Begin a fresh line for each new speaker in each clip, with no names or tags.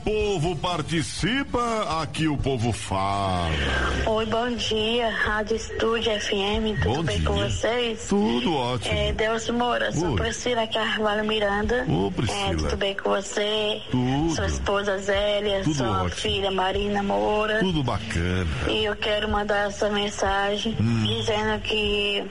Povo participa, aqui o povo fala.
Oi, bom dia, Rádio Estúdio FM, tudo bem com vocês?
Tudo ótimo.
Delcio Moura, sou Priscila Carvalho Miranda.
Ô, Priscila.
Tudo bem com você?
Tudo.
Sua esposa Zélia,
tudo
sua
ótimo.
filha Marina Moura.
Tudo bacana.
E eu quero mandar essa mensagem dizendo que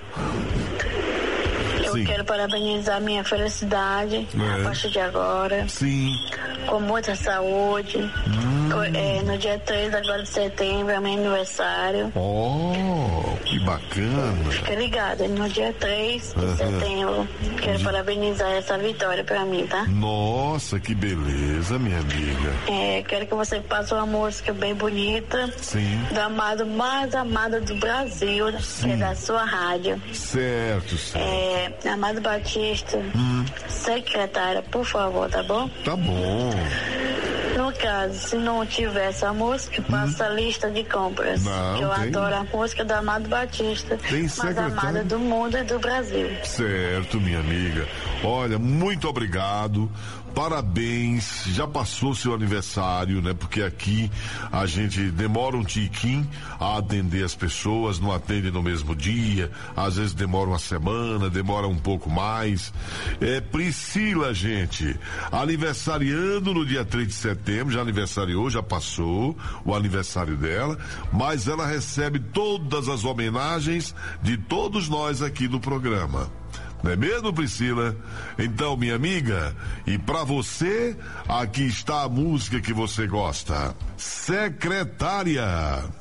eu quero parabenizar minha felicidade a partir de agora.
Sim.
Com muita saúde. No dia 3 agora de setembro é meu aniversário.
Oh, que bacana.
Fica ligado, no dia 3 de setembro. Quero parabenizar essa vitória pra mim, tá?
Nossa, que beleza, minha amiga.
Quero que você passe uma música bem bonita.
Sim.
Do amado mais amado do Brasil, que é da sua rádio.
Certo.
Amado Batista, secretária, por favor, tá bom?
Tá bom.
No caso, se não tiver essa música, passa a lista de compras.
Não,
que eu
tem.
adoro a música do Amado Batista.
Tem
mais
secretária?
amada do mundo e do Brasil.
Certo, minha amiga. Olha, muito obrigado. Parabéns, já passou seu aniversário, né? Porque aqui a gente demora um tiquinho a atender as pessoas, não atende no mesmo dia, às vezes demora uma semana, demora um pouco mais. Priscila, gente, aniversariando no dia 3 de setembro, já aniversariou, já passou o aniversário dela, mas ela recebe todas as homenagens de todos nós aqui do programa. Não é mesmo, Priscila? Então, minha amiga, e pra você, aqui está a música que você gosta. Secretária.